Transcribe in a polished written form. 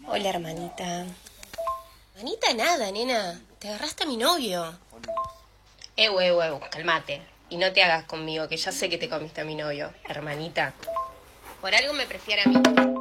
Hola, hermanita. Hermanita nada, nena. Te agarraste a mi novio. Calmate. Y no te hagas conmigo, que ya sé que te comiste a mi novio. Hermanita. Por algo me prefiere a mí.